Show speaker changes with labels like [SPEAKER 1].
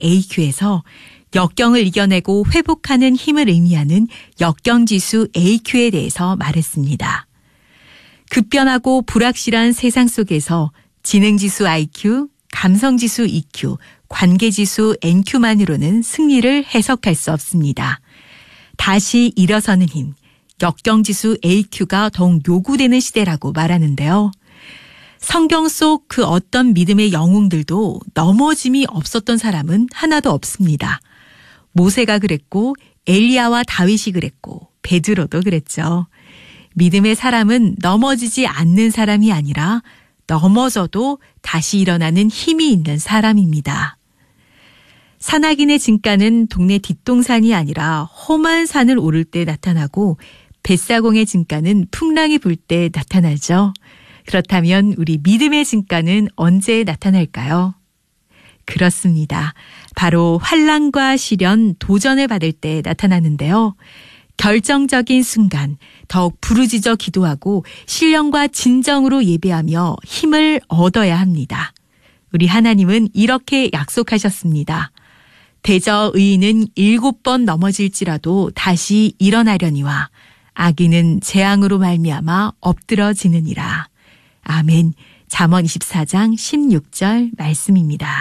[SPEAKER 1] AQ에서 역경을 이겨내고 회복하는 힘을 의미하는 역경지수 AQ에 대해서 말했습니다. 급변하고 불확실한 세상 속에서 지능지수 IQ, 감성지수 EQ, 관계지수 NQ만으로는 승리를 해석할 수 없습니다. 다시 일어서는 힘, 역경지수 AQ가 더욱 요구되는 시대라고 말하는데요. 성경 속 그 어떤 믿음의 영웅들도 넘어짐이 없었던 사람은 하나도 없습니다. 모세가 그랬고 엘리야와 다윗이 그랬고 베드로도 그랬죠. 믿음의 사람은 넘어지지 않는 사람이 아니라 넘어져도 다시 일어나는 힘이 있는 사람입니다. 산악인의 진가는 동네 뒷동산이 아니라 험한 산을 오를 때 나타나고 뱃사공의 진가는 풍랑이 불 때 나타나죠. 그렇다면 우리 믿음의 진가는 언제 나타날까요? 그렇습니다. 바로 환난과 시련, 도전을 받을 때 나타나는데요. 결정적인 순간 더욱 부르짖어 기도하고 신령과 진정으로 예배하며 힘을 얻어야 합니다. 우리 하나님은 이렇게 약속하셨습니다. 대저 의인은 7번 넘어질지라도 다시 일어나려니와 악인은 재앙으로 말미암아 엎드러지느니라. 아멘. 잠언 24장 16절 말씀입니다.